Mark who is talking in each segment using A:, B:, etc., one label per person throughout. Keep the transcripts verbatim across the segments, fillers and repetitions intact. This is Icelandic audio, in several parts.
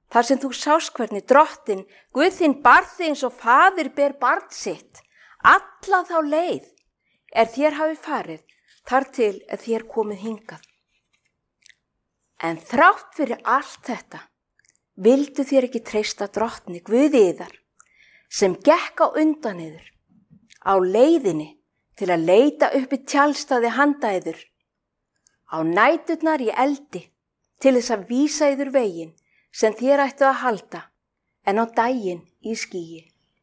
A: þar sem þú sást hvernig Drottinn, Guð þinn bar þig eins og faðir ber barn sitt, alla þá leið er þér hafi farið, þar til að þér komið hingað. En þrátt fyrir allt þetta, vildu þér ekki treysta Drottni, Guði yðar, sem gekk á undan yður, á leiðinni til að leita uppi tjaldstæði handa yður, á næturnar í eldi, til þess að vísa yður veginn, sem þér ættu að halda, en á daginn í skýi.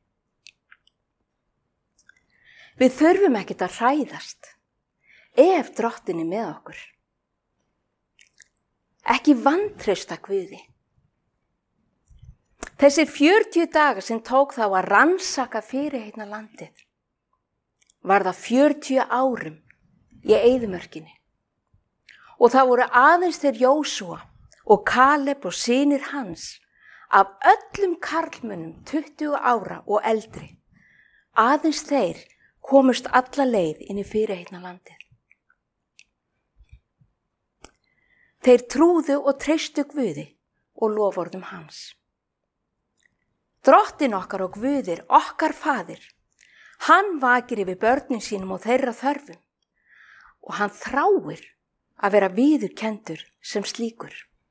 A: Við þurfum ekkert að hræðast, ef Drottinn er með okkur. Ekki vantreysta Guði. Þessi fjörutíu dagar sem tók þá að rannsaka fyrirheitna landið, var það fjörutíu árum í eyðimörkinni. Og það voru aðeins þeir Jósúa og Kaleb og synir hans af öllum karlmönnum tuttugu ára og eldri. Aðeins þeir komust alla leið inn í fyrirheitna landið. Þeir trúðu og treystu Guði og loforðum hans. Drottinn okkar og Guðir, okkar faðir, hann vakir yfir börnin sínum og þeirra þörfum og hann þráir að vera viðurkenndur sem slíkur.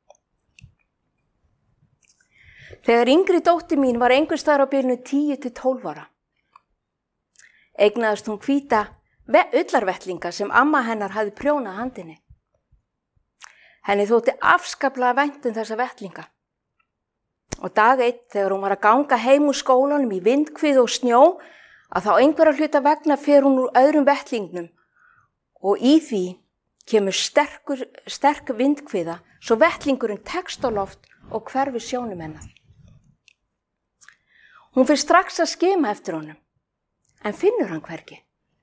A: Þegar yngri dóttir mín var einhvers staðar á bilinu tíu til tólf ára, eignaðist hún hvíta ullarvettlinga sem amma hennar hafði prjónað handinni. Henni þótti afskaplega vænt um þessa vettlinga. Og dag einn þegar hún var að ganga heim úr skólanum í vindhviðu og snjó, að þá einhverja hluta vegna fer hún úr öðrum vettlingnum og í því kemur sterkur, sterk vindhviða svo vettlingurinn tekst á loft og hverfur sjónum hennar. Hún fer strax að skima eftir honum, en finnur hann hvergi.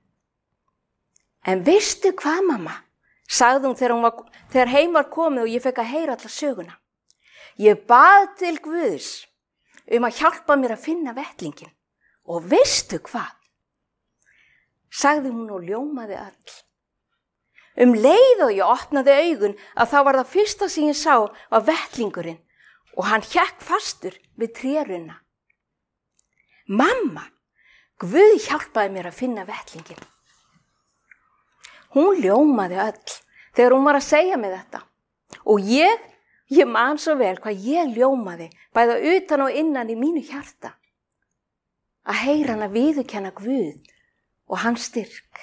A: En veistu hvað, mamma, sagði hún þegar, hún var, þegar heim var komið og ég fekk að heyra alla söguna. Ég bað til Guðs um að hjálpa mér að finna vettlingin og veistu hvað? Sagði hún og ljómaði öll. Um leið og ég opnaði augun að þá var það fyrsta sem ég sá var vettlingurinn og hann hékk fastur við trérunna. Mamma, Guð hjálpaði mér að finna vettlingin. Hún ljómaði öll þegar hún var að segja mig þetta og ég Ég man svo vel hvað ég ljómaði, bæða utan og innan í mínu hjarta. Að heyra hann að viðurkenna Guð og hans styrk.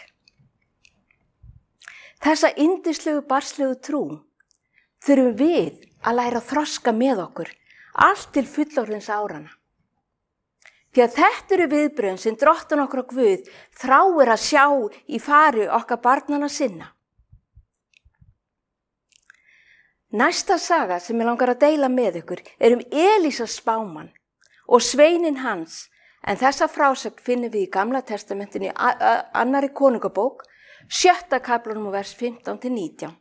A: Þessa yndislegu barnslegu trú þurfum við að læra að þroska með okkur, allt til fullorðins árana. Því að þetta eru viðbrögðin sem Drottinn okkar og Guð þráir að sjá í fari okkar barnanna sinna. Næsta saga sem ég langar að deila með ykkur er um Elísa spámann og sveinin hans, en þessa frásögn finnum við í Gamla testamentinu í annarri konungabók, sjötta kaflanum og vers fimmtán til nítján.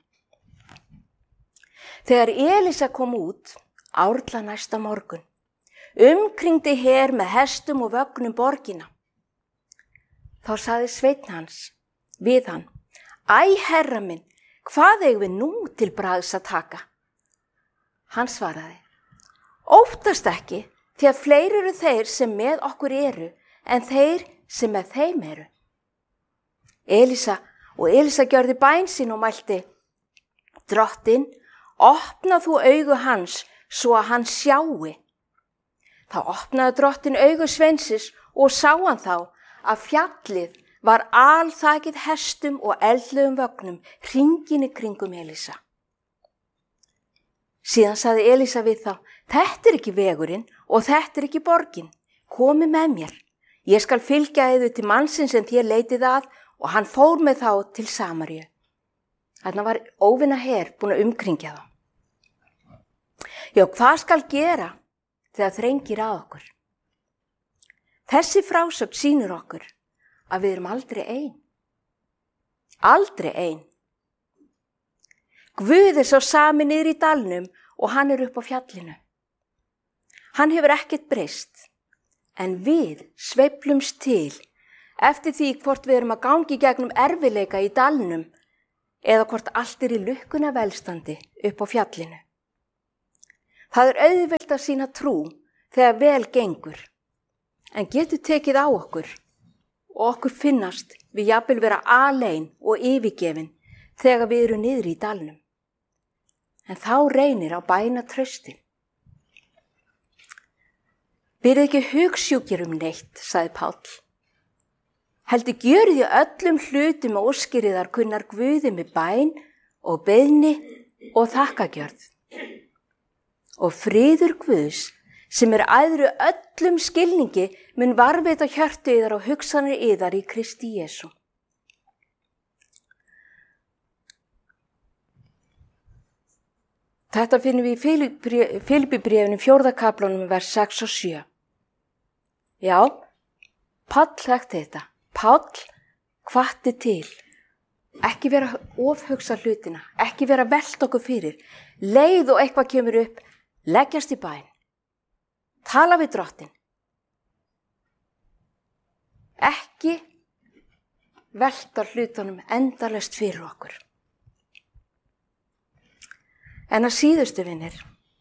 A: Þegar Elísa kom út, árla næsta morgun, umkringdi her með hestum og vögnum borgina. Þá sagði sveinn hans við hann, æ, herra minn, hvað eigum við nú til bragðs að taka? Hann svaraði, óttast ekki, því að fleiri eru þeir sem með okkur eru, en þeir sem með þeim eru. Elísa og Elísa gjörði bæn sín og mælti, Drottinn, opna þú augu hans, svo að hann sjái. Þá opnaði Drottinn augu sveinsins og sá hann þá að fjallið var alþakið hestum og eldlegum vögnum hringinn í kringum Elísa. Síðan sagði Elísa við þá, þetta er ekki vegurinn og þetta er ekki borgin, komi með mér. Ég skal fylgja yður til mannsins sem þér leitið að og hann fór með þá til Samaríu. Þarna var óvinna her búin að umkringja þá. Já, hvað skal gera þegar þrengir að okkur? Þessi frásögn sýnir okkur að við erum aldrei ein. Aldrei ein. Guð er svo sami niður í dalnum og hann er upp á fjallinu. Hann hefur ekkert breyst, en við sveiflumst til eftir því hvort við erum að gangi gegnum erfiðleika í dalnum eða hvort allt er í lukkuna velstandi upp á fjallinu. Það er auðvelt að sýna trú þegar vel gengur, en getur tekið á okkur og okkur finnast við jafnvel vera alein og yfirgefin þegar við erum niður í dalnum. En þá reynir á bæna tröstin. Verið ekki hugsjúkir um neitt, sagði Páll. Heldur gjörið í öllum hlutum og óskiriðar kunnar Guði með bæn og beiðni og þakkagjörð. Og friður Guðs, sem er æðru öllum skilningi, mun varveita hjörtu yðar og hugsanir yðar í Kristi Jesú. Þetta finnum við í Filippíbréfinu fjórða kaflanum vers sex og sjö. Já, Páll þekkti þetta. Páll hvatti til. Ekki vera ofhugsa hlutina, ekki vera velt okkur fyrir. Leið og eitthvað kemur upp, leggjast í bæn. Tala við drottinn. Ekki velta hlutunum endalaust fyrir okkur. En að síðustu vinir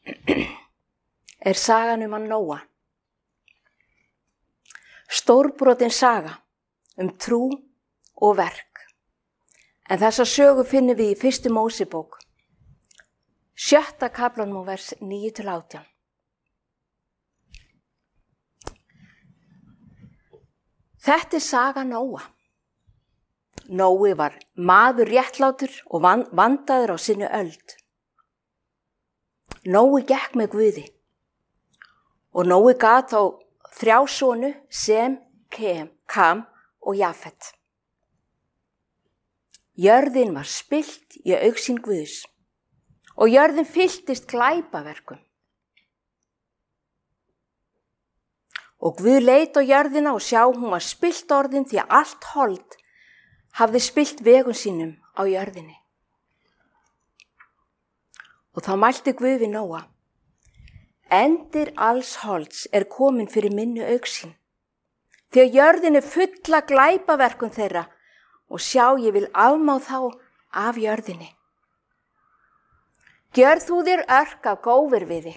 A: er sagan um hann Nóa. Stórbrotin saga um trú og verk. En þessa sögu finnum við í fyrstu Mósebók, sjötta kaflanum og vers níu til átján. Þetta er saga Nóa. Nói var maður réttlátur og vandaður á sinni öld. Nói gekk með Guði og Nói gat á þrjá sonu sem Kem, Kam og Jafet. Jörðin var spillt í augsýn Guðs og jörðin fylltist glæpaverkum. Og Guð leit á jörðina og sjá hún var spillt orðin því að allt hold hafði spillt vegum sínum á jörðinni. Og þá mælti Guð við Nóa: endir alls holds er komin fyrir minni augsýn, því að jörðin er fulla glæpaverkum þeirra og sjá ég vil afmá þá af jörðinni. Gjör þú þér örk af góðvirðiði.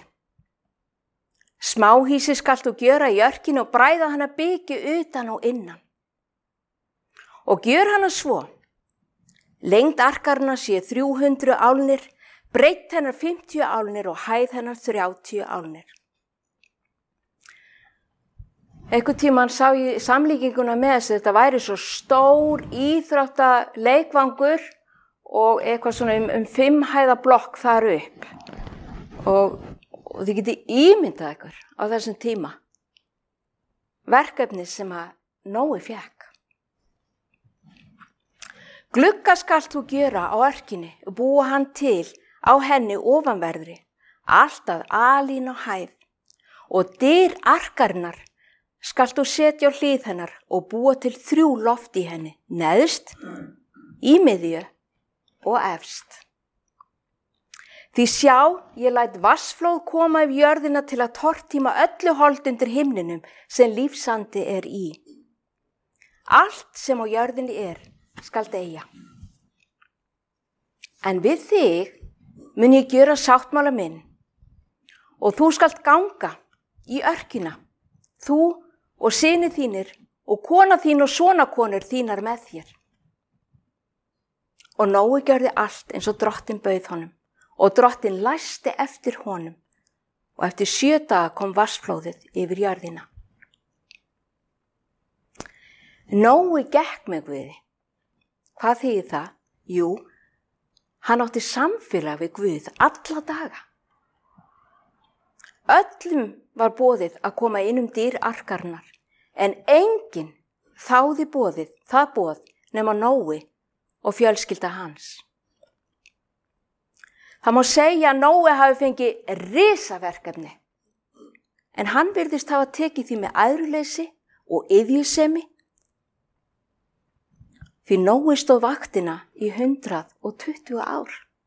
A: Smáhýsi skalt þú gjöra í örkinu og bræða hana byggi utan og innan. Og gjör hana svo: lengd arkarna sé þrjú hundruð álnir, breidd hennar fimmtíu álnir og hæð hennar þrjátíu álnir. Einhvern tímann sá ég samlíkinguna með þess að þetta væri svo stór íþróttaleikvangur og eitthvað svona um, um fimm hæða blokk þar upp. Og, og þið getið ímyndað ykkur á þessum tíma verkefni sem að Nói fékk. Glugga skalt þú gjöra á örkinni og búa hann til á henni ofanverðri, allt að alín og hæð, og dyr arkarinnar skalt þú setja á hlið hennar og búa til þrjú loft í henni, neðst, í miðju og efst. Því sjá, ég læt vatnsflóð koma yfir jörðina til að tortíma öllu hold undir himninum sem lífsandi er í. Allt sem á jörðinni er skalt eygja. En við þig mun ég gjöra sáttmála minn og þú skalt ganga í örkina, þú og synir þínir og kona þín og sonakonur þínar með þér. Og Nói gjörði allt eins og drottinn bauð honum og drottinn læsti eftir honum og eftir sjö daga kom vatnsflóðið yfir jörðina. Nói gekk með Guði. Hvað þýðir það? Jú, hann átti samfélag við Guð alla daga. Öllum var boðið að koma inn um dyr arkarinnar, en enginn þáði boðið, það boð nema Nói og fjölskylda hans. Það má segja að Nói hafi fengið risaverkefni, en hann virðist hafa tekið því með æðruleysi og iðjusemi, því Nói stóð vaktina í hundrað og tuttugu ár.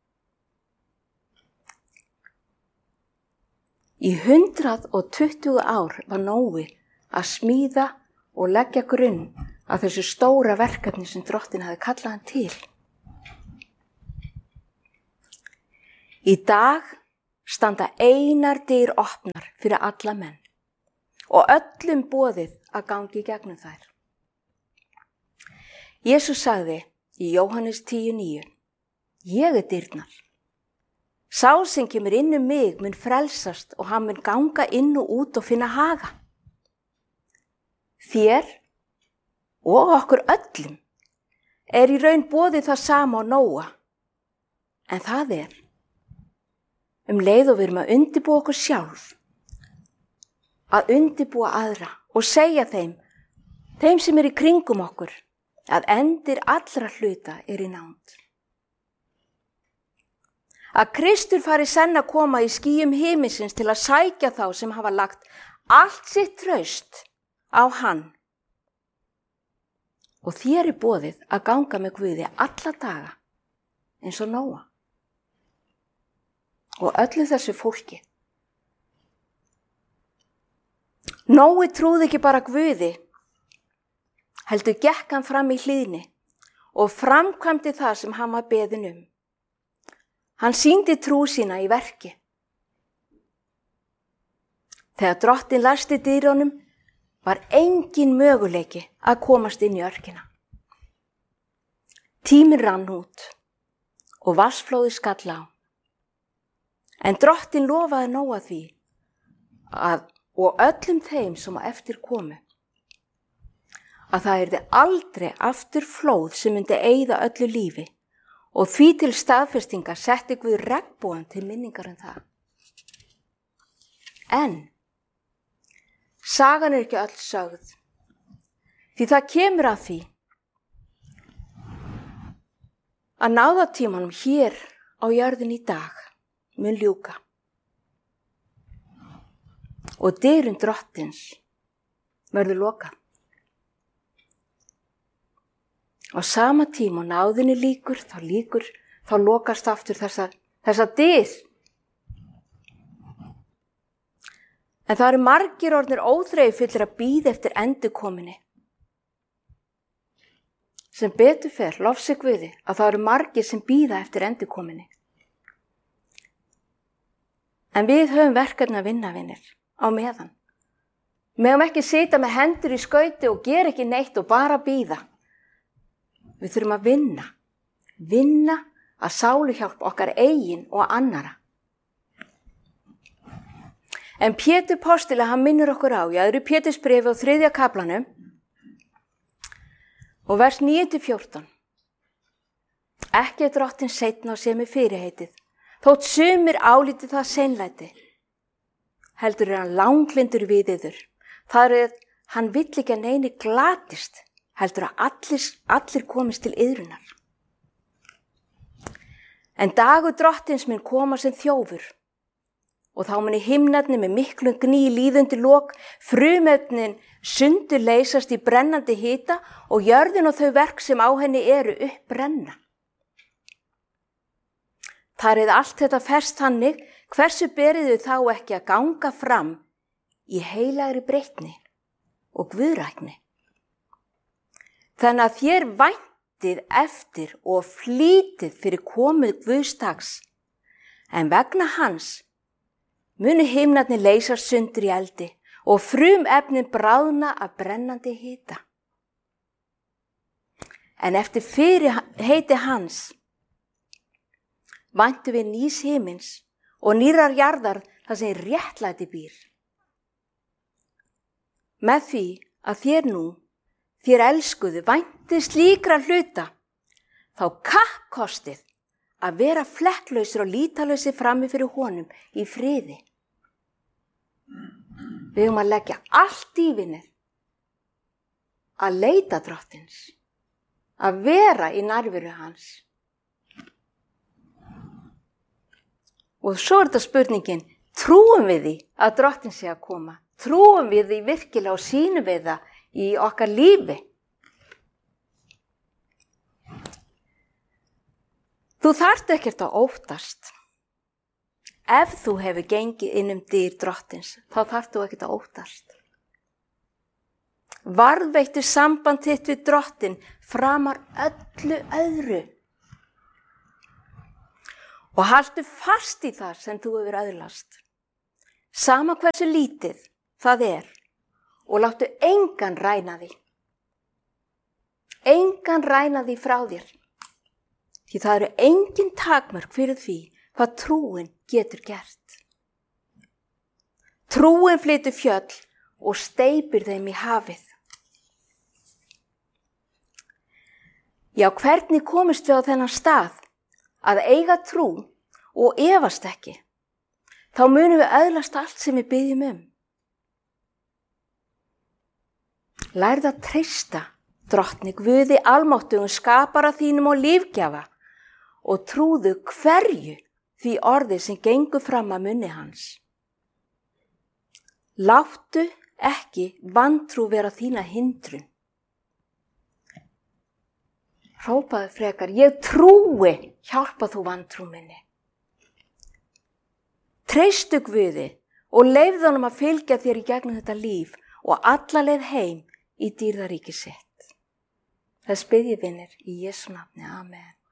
A: Í hundrað og tuttugu ár var Nói að smíða og leggja grunn að þessu stóra verkefni sem drottinn hafi kallað hann til. Í dag standa einar dyr opnar fyrir alla menn og öllum boðið að gangi í gegnum þær. Jesús sagði í Jóhannes tíu níu, ég er dyrnar. Sá sem kemur inn um mig mun frelsast og hann mun ganga inn og út og finna haga. Þér og okkur öllum er í raun boðið það sama og Nóa, en það er um leið og við erum að undirbúa okkur sjálf, að undirbúa aðra og segja þeim, þeim sem er í kringum okkur, að endir allra hluta er í nánd. Að Kristur fari senn að koma í skýjum himinsins til að sækja þá sem hafa lagt allt sitt traust á hann. Og þér er boðið að ganga með Guði alla daga, eins og Nóa. Og öllu þessu fólki. Nói trúði ekki bara Guði, heldur gekk hann fram í hlýðni og framkvæmdi það sem hann var beðinn um. Hann sýndi trú sína í verki. Þegar drottinn læsti dyrunum var engin möguleiki að komast inn í örkina. Tíminn rann út og vatnsflóðið skall á. En drottinn lofaði Nóa því að, og öllum þeim sem á eftir komu, að það yrði aldrei aftur flóð sem myndi eyða öllu lífi. Og því til staðfestingar setti Guð regnbogann til minningar um það. En sagan er ekki öll sögð, því það kemur að því að náðatímanum hér á jörðin í dag mun ljúka. Og dyrum drottins verður lokað. Á sama tíma og náðinni líkur, þá líkur, þá lokast aftur þessa, þessa dyr. En það eru margir orðnir óþreyjufullir að bíða eftir endurkominni. Sem betur fer, lofsi Guði, að það eru margir sem bíða eftir endurkominni. En við höfum verkefni að vinna, vinir, á meðan. Við höfum ekki sitja með hendur í skauti og gera ekki neitt og bara bíða. Við þurfum að vinna, vinna að sáluhjálp okkar eigin og annara. En Pétur postuli, hann minnir okkur á, í öðru Pétursbréfi á þriðja kaflanum og vers níu til fjórtán. Ekki er drottinn seinna á sér með fyrirheitið, þótt sumir álíti það seinlæti. Heldur er hann langlyndur við yður, þar er hann vill ekki að neini glatist, heldur að allir, allir komist til iðrunar. En dagur drottins mun koma sem þjófur og þá muni himnarnir með miklum gný líðundi lok, frumefnin sundur leysast í brennandi hita og jörðin og þau verk sem á henni eru uppbrenna. Þar er allt þetta ferst þannig, hversu beriðu þá ekki að ganga fram í heilagri breytni og guðrækni. Þannig að þér væntið eftir og flýtið fyrir komið Guðsdags, en vegna hans munu himnarnir leysast sundur í eldi og frumefnin bráðna af brennandi hita. En eftir fyrirheiti hans væntum við nýs himins og nýrrar jarðar þar sem réttlæti býr. Með því að þér nú, þér elskuðu, vænti slíkra hluta, þá kappkostið að vera flekklausir og lítalausir frammi fyrir honum í friði. Við höfum að leggja allt í vinnið, að leita drottins, að vera í nærveru hans. Og svo er þetta spurningin, trúum við því að drottinn sé að koma? Trúum við því virkilega og sýnum við það í okkar lífi? Þú þarft ekkert að óttast. Ef þú hefur gengið inn um dyr drottins, þá þarft þú ekkert að óttast. Varðveittu samband þitt við drottin framar öllu öðru. Og haltu fast í það sem þú hefur öðlast. Sama hversu lítið það er og láttu engan ræna því. Engan ræna því frá þér. Því það eru engin takmörk fyrir því hvað trúin getur gert. Trúin flytur fjöll og steypir þeim í hafið. Já, hvernig komist við á þennan stað að eiga trú og efast ekki? Þá munum við öðlast allt sem við byggjum um. Lærðu að treysta drottni Guði almáttugum skapara þínum og lífgjafa og trúðu hverju því orði sem gengur fram að munni hans. Láttu ekki vantrú vera þína hindrun. Hrópaðu frekar, ég trúi, hjálpa þú vantrú minni. Treystu Guði og leyfðu honum að fylgja þér í gegnum þetta líf og alla leið heim í dýrðaríki sitt. Þess bið ég vinir í Jesú nafni, amen.